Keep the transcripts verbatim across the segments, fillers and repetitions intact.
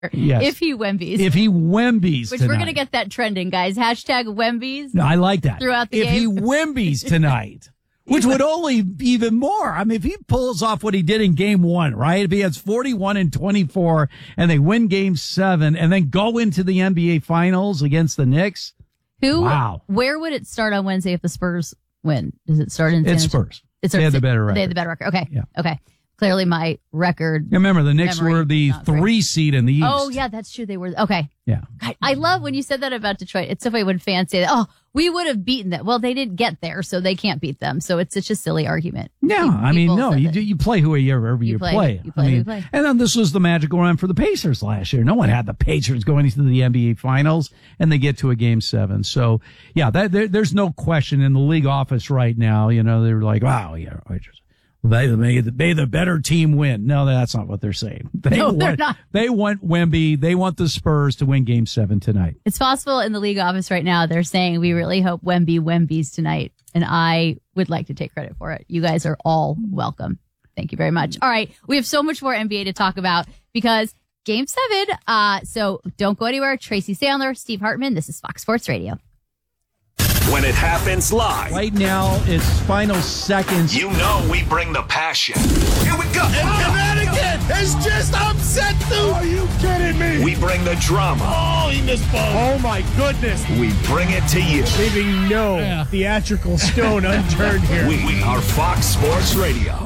Yes. If he Wembies. If he Wembies Which tonight. we're going to get that trending, guys. Hashtag Wembies. No, I like that. Throughout the if game. he Wembies tonight, which would only even more. I mean, if he pulls off what he did in game one, right? If he has forty-one and twenty-four and they win game seven and then go into the N B A finals against the Knicks. Who? Wow. Where would it start on Wednesday if the Spurs win? Does it start in San It's Antonio? Spurs. It's They had the better record. They had the better record. Okay. Yeah. Okay. Clearly my record. Yeah, remember, the Knicks memory were the not great. three seed in the East. Oh, yeah, that's true. They were. Okay. Yeah. God, I love when you said that about Detroit. It's so funny when fans say that, oh, we would have beaten them. Well, they didn't get there, so they can't beat them. So it's such a silly argument. Yeah, People I mean, no, said you it. do, you play whoever you, You play- play. you play I who mean, you play. And then this was the magical run for the Pacers last year. No one had the Pacers going into the N B A finals, and they get to a game seven. So, yeah, that, there, there's no question in the league office right now. You know, they're like, wow, yeah, I just. They may, may the better team win. No, that's not what they're saying. They No, want, they're not. They want Wemby. They want the Spurs to win game seven tonight. It's possible in the league office right now. They're saying we really hope Wemby Wembies tonight. And I would like to take credit for it. You guys are all welcome. Thank you very much. All right. We have so much more N B A to talk about because game seven. Uh, so don't go anywhere. Tracy Sandler, Steve Hartman. This is Fox Sports Radio. When it happens live, Right now, it's final seconds. you know we bring the passion. Here we go. And Connecticut has just upset the... Are you kidding me? We bring the drama. Oh, he missed ball. Oh, my goodness. We bring it to you. Leaving no Yeah. theatrical stone unturned here. We, we are Fox Sports Radio.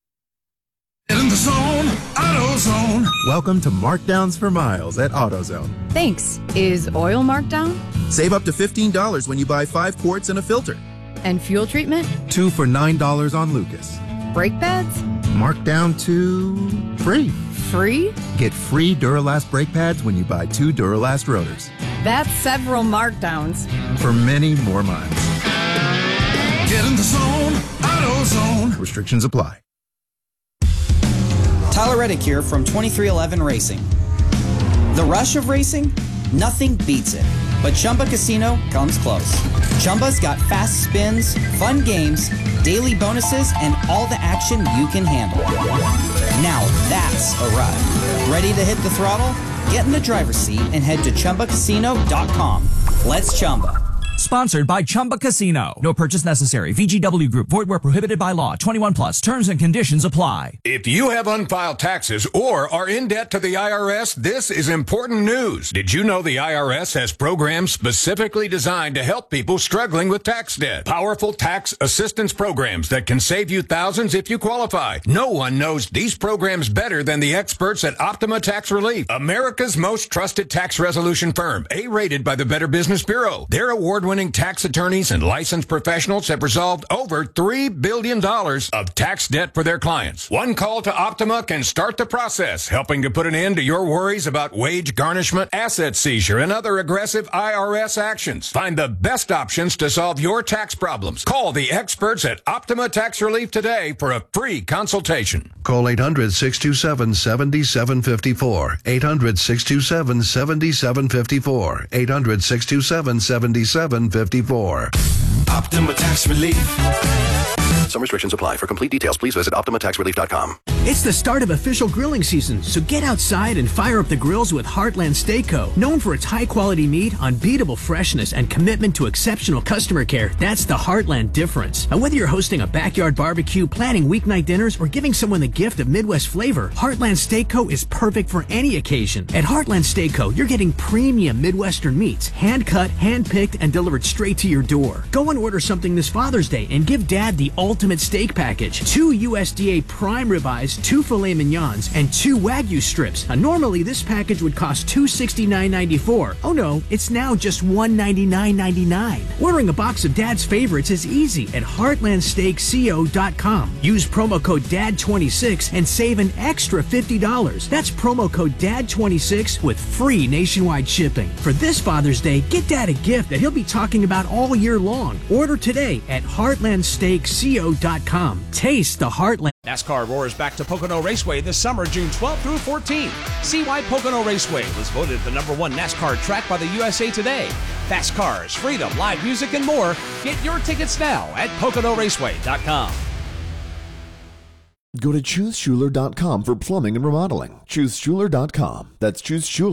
In the zone, AutoZone. Welcome to Markdowns for Miles at AutoZone. Thanks. Is oil marked down? Save up to fifteen dollars when you buy five quarts and a filter. And fuel treatment? Two for nine dollars on Lucas. Brake pads? Marked down to free. Free? Get free Duralast brake pads when you buy two Duralast rotors. That's several markdowns. For many more miles. Get in the zone, AutoZone. Restrictions apply. Tyler Reddick here from twenty-three eleven Racing. The rush of racing? Nothing beats it. But Chumba Casino comes close. Chumba's got fast spins, fun games, daily bonuses, and all the action you can handle. Now that's a ride. Ready to hit the throttle? Get in the driver's seat and head to Chumba Casino dot com. Let's Chumba. Sponsored by Chumba Casino. No purchase necessary. V G W Group. Void where prohibited by law. twenty-one plus. Terms and conditions apply. If you have unfiled taxes or are in debt to the I R S, this is important news. Did you know the I R S has programs specifically designed to help people struggling with tax debt? Powerful tax assistance programs that can save you thousands if you qualify. No one knows these programs better than the experts at Optima Tax Relief, America's most trusted tax resolution firm, A-rated by the Better Business Bureau. Their award-winning tax attorneys and licensed professionals have resolved over three billion dollars of tax debt for their clients. One call to Optima can start the process, helping to put an end to your worries about wage garnishment, asset seizure, and other aggressive I R S actions. Find the best options to solve your tax problems. Call the experts at Optima Tax Relief today for a free consultation. Call eight hundred, six two seven, seven seven five four. eight hundred, six two seven, seven seven five four. eight hundred, six two seven, seven seven five four. Optima Tax Relief. Some restrictions apply. For complete details, please visit Optima Tax Relief dot com. It's the start of official grilling season, so get outside and fire up the grills with Heartland Steak Co. Known for its high-quality meat, unbeatable freshness, and commitment to exceptional customer care, that's the Heartland difference. And whether you're hosting a backyard barbecue, planning weeknight dinners, or giving someone the gift of Midwest flavor, Heartland Steak Co. is perfect for any occasion. At Heartland Steak Co., you're getting premium Midwestern meats, hand-cut, hand-picked, and delivered straight to your door. Go and order something this Father's Day and give Dad the ultimate steak package. Two U S D A prime ribeyes, two filet mignons, and two Wagyu strips. Now, normally this package would cost two hundred sixty-nine ninety-four. Oh no, it's now just one hundred ninety-nine ninety-nine. Ordering a box of Dad's favorites is easy at heartland steak co dot com. Use promo code D A D twenty-six and save an extra fifty dollars. That's promo code D A D twenty-six with free nationwide shipping. For this Father's Day, get Dad a gift that he'll be talking about all year long. Order today at heartland steak co dot com. Taste the Heartland. NASCAR roars back to Pocono Raceway this summer, June twelfth through fourteenth. See why Pocono Raceway was voted the number one NASCAR track by the U S A Today. Fast cars, freedom, live music, and more. Get your tickets now at Pocono Raceway dot com. Go to choose schuler dot com for plumbing and remodeling. choose schuler dot com. That's choose Schuler.